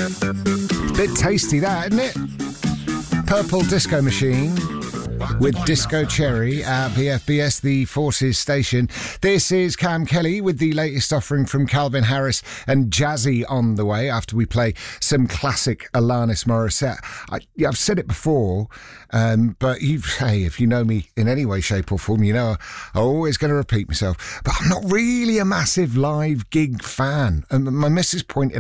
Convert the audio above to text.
Bit tasty that, isn't it? Purple Disco Machine with Disco Cherry at BFBS, the Forces station. This is Cam Kelly with the latest offering from Calvin Harris and Jazzy on the way after we play some classic Alanis Morissette. I've said it before, but if you know me in any way, shape or form, you know I'm always going to repeat myself. But I'm not really a massive live gig fan. And my missus pointed